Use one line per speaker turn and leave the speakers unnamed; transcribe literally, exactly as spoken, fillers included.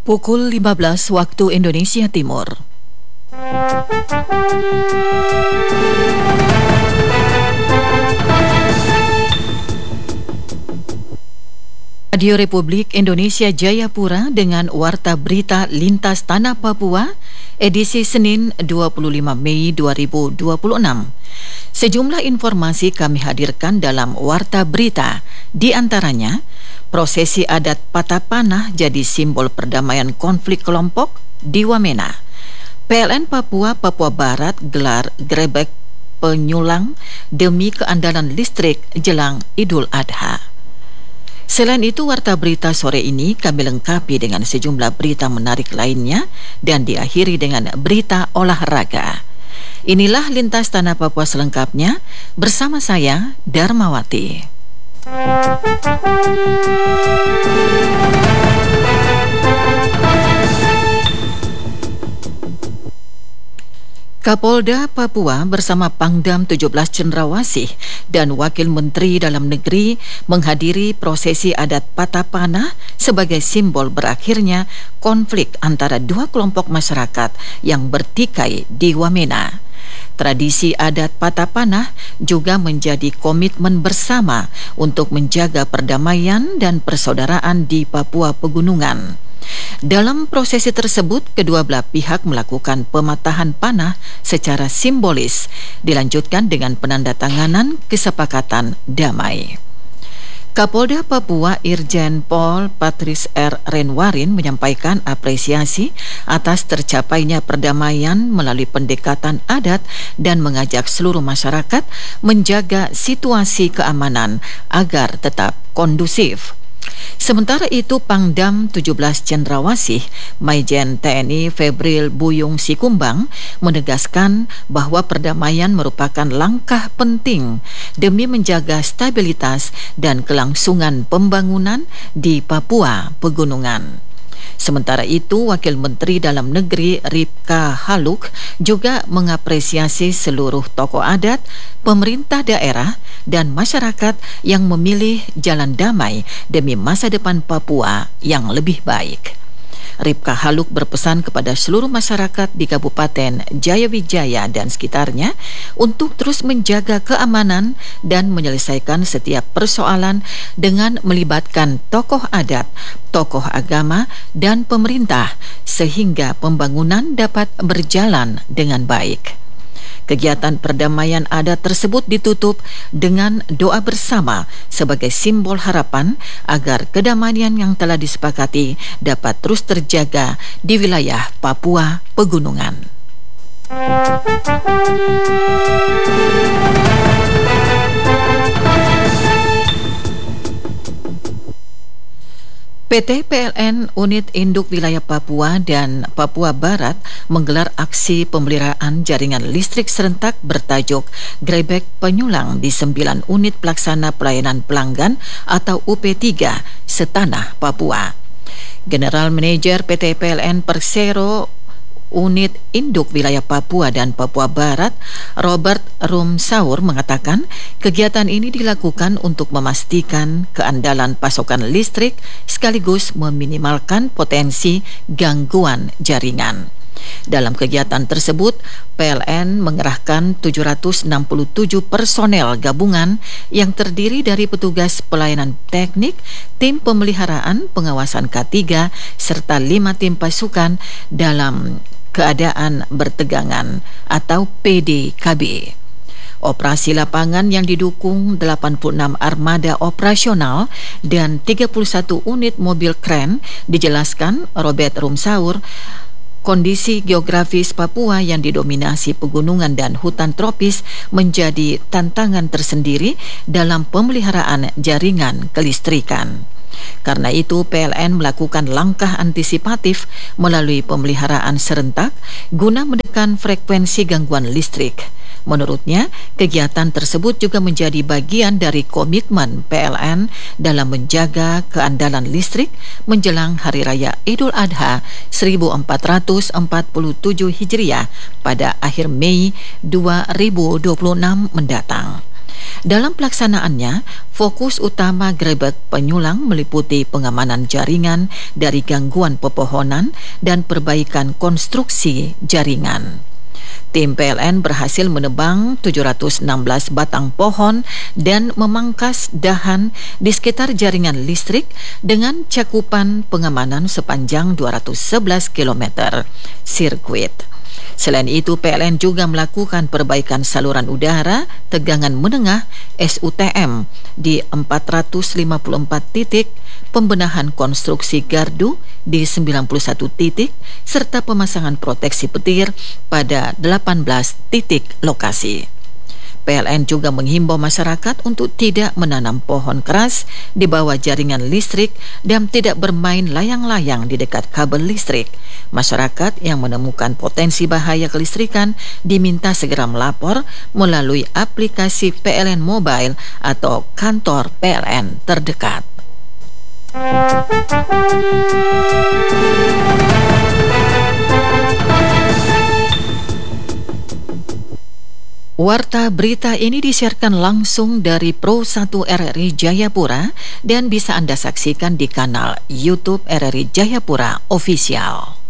Pukul lima belas waktu Indonesia Timur. Radio Republik Indonesia Jayapura dengan Warta Berita Lintas Tanah Papua, edisi Senin dua puluh lima Mei dua ribu dua puluh enam. Sejumlah informasi kami hadirkan dalam Warta Berita, di antaranya prosesi adat patah panah jadi simbol perdamaian konflik kelompok di Wamena. P L N Papua Papua Barat gelar grebek penyulang demi keandalan listrik jelang Idul Adha. Selain itu, Warta Berita sore ini kami lengkapi dengan sejumlah berita menarik lainnya dan diakhiri dengan berita olahraga. Inilah Lintas Tanah Papua selengkapnya bersama saya, Darmawati. Kapolda Papua bersama Pangdam tujuh belas Cendrawasih dan Wakil Menteri Dalam Negeri menghadiri prosesi adat patah panah sebagai simbol berakhirnya konflik antara dua kelompok masyarakat yang bertikai di Wamena. Tradisi adat patah panah juga menjadi komitmen bersama untuk menjaga perdamaian dan persaudaraan di Papua Pegunungan. Dalam prosesi tersebut, kedua belah pihak melakukan pematahan panah secara simbolis, dilanjutkan dengan penandatanganan kesepakatan damai. Kapolda Papua Irjen Pol Patris R. Renwarin menyampaikan apresiasi atas tercapainya perdamaian melalui pendekatan adat dan mengajak seluruh masyarakat menjaga situasi keamanan agar tetap kondusif. Sementara itu, Pangdam tujuh belas Cendrawasih, Maijen T N I Febril Buyung Sikumbang menegaskan bahwa perdamaian merupakan langkah penting demi menjaga stabilitas dan kelangsungan pembangunan di Papua Pegunungan. Sementara itu, Wakil Menteri Dalam Negeri Ripka Haluk juga mengapresiasi seluruh tokoh adat, pemerintah daerah, dan masyarakat yang memilih jalan damai demi masa depan Papua yang lebih baik. Ripka Haluk berpesan kepada seluruh masyarakat di Kabupaten Jayawijaya dan sekitarnya untuk terus menjaga keamanan dan menyelesaikan setiap persoalan dengan melibatkan tokoh adat, tokoh agama, dan pemerintah sehingga pembangunan dapat berjalan dengan baik. Kegiatan perdamaian adat tersebut ditutup dengan doa bersama sebagai simbol harapan agar kedamaian yang telah disepakati dapat terus terjaga di wilayah Papua Pegunungan. P T P L N Unit Induk Wilayah Papua dan Papua Barat menggelar aksi pemeliharaan jaringan listrik serentak bertajuk Grebek Penyulang di sembilan unit pelaksana pelayanan pelanggan atau U P tiga setanah Papua. General Manager P T P L N Persero Unit Induk Wilayah Papua dan Papua Barat, Robert Rumsaur mengatakan kegiatan ini dilakukan untuk memastikan keandalan pasokan listrik sekaligus meminimalkan potensi gangguan jaringan. Dalam kegiatan tersebut, P L N mengerahkan tujuh ratus enam puluh tujuh personel gabungan yang terdiri dari petugas pelayanan teknik, tim pemeliharaan, pengawasan K tiga, serta lima tim pasukan dalam keadaan bertegangan atau P D K B. Operasi lapangan yang didukung delapan puluh enam armada operasional dan tiga puluh satu unit mobil kren, dijelaskan Robert Rumsaur. Kondisi geografis Papua yang didominasi pegunungan dan hutan tropis menjadi tantangan tersendiri dalam pemeliharaan jaringan kelistrikan. Karena itu, P L N melakukan langkah antisipatif melalui pemeliharaan serentak guna menekan frekuensi gangguan listrik. Menurutnya, kegiatan tersebut juga menjadi bagian dari komitmen P L N dalam menjaga keandalan listrik menjelang Hari Raya Idul Adha seribu empat ratus empat puluh tujuh Hijriah pada akhir Mei dua ribu dua puluh enam mendatang. Dalam pelaksanaannya, fokus utama grebek penyulang meliputi pengamanan jaringan dari gangguan pepohonan dan perbaikan konstruksi jaringan. Tim P L N berhasil menebang tujuh ratus enam belas batang pohon dan memangkas dahan di sekitar jaringan listrik dengan cakupan pengamanan sepanjang dua ratus sebelas kilometer sirkuit. Selain itu, P L N juga melakukan perbaikan saluran udara tegangan menengah S U T M di empat ratus lima puluh empat titik, pembenahan konstruksi gardu di sembilan puluh satu titik, serta pemasangan proteksi petir pada delapan belas titik lokasi. P L N juga menghimbau masyarakat untuk tidak menanam pohon keras di bawah jaringan listrik dan tidak bermain layang-layang di dekat kabel listrik. Masyarakat yang menemukan potensi bahaya kelistrikan diminta segera melapor melalui aplikasi P L N Mobile atau kantor P L N terdekat. Warta berita ini disiarkan langsung dari Pro satu R R I Jayapura dan bisa Anda saksikan di kanal YouTube R R I Jayapura Official.